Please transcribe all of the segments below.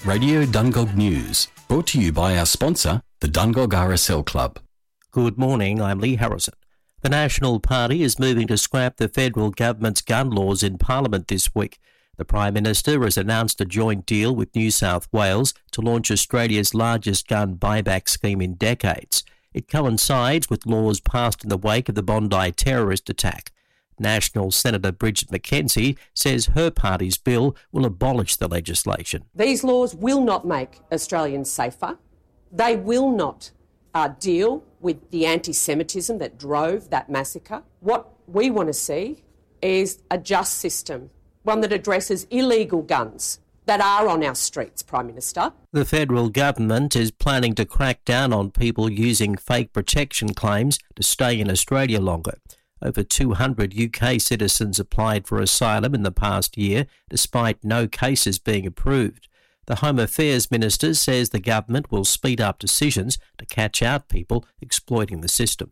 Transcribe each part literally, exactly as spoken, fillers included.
Radio Dungog News, brought to you by our sponsor, the Dungog R S L Club. Good morning, I'm Lee Harrison. The National Party is moving to scrap the federal government's gun laws in Parliament this week. The Prime Minister has announced a joint deal with New South Wales to launch Australia's largest gun buyback scheme in decades. It coincides with laws passed in the wake of the Bondi terrorist attack. National Senator Bridget McKenzie says her party's bill will abolish the legislation. These laws will not make Australians safer. They will not uh, deal with the anti-Semitism that drove that massacre. What we want to see is a just system, one that addresses illegal guns that are on our streets, Prime Minister. The federal government is planning to crack down on people using fake protection claims to stay in Australia longer. Over two hundred U K citizens applied for asylum in the past year, despite no cases being approved. The Home Affairs Minister says the government will speed up decisions to catch out people exploiting the system.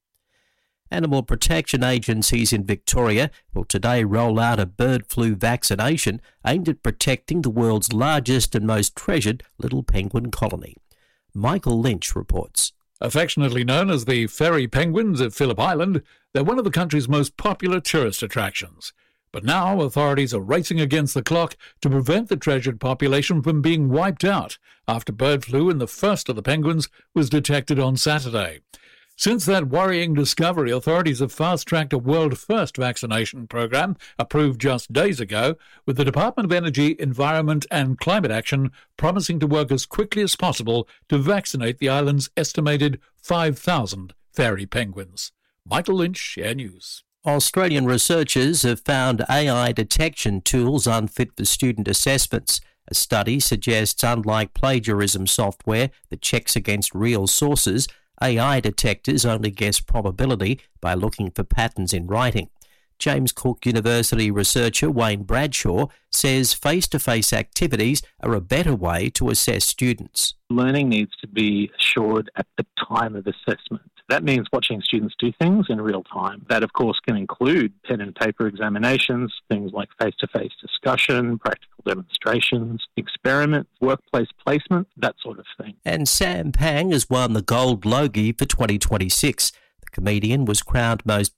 Animal protection agencies in Victoria will today roll out a bird flu vaccination aimed at protecting the world's largest and most treasured little penguin colony. Michael Lynch reports. Affectionately known as the fairy penguins of Phillip Island, they're one of the country's most popular tourist attractions. But now authorities are racing against the clock to prevent the treasured population from being wiped out after bird flu in the first of the penguins was detected on Saturday. Since that worrying discovery, authorities have fast-tracked a world-first vaccination program approved just days ago, with the Department of Energy, Environment and Climate Action promising to work as quickly as possible to vaccinate the island's estimated five thousand fairy penguins. Michael Lynch, Air News. Australian researchers have found A I detection tools unfit for student assessments. A study suggests, unlike plagiarism software that checks against real sources, A I detectors only guess probability by looking for patterns in writing. James Cook University researcher Wayne Bradshaw says face-to-face activities are a better way to assess students. Learning needs to be assured at the time of assessment. That means watching students do things in real time. That, of course, can include pen and paper examinations, things like face-to-face discussion, practical demonstrations, experiments, workplace placement, that sort of thing. And Sam Pang has won the Gold Logie for twenty twenty-six. The comedian was crowned most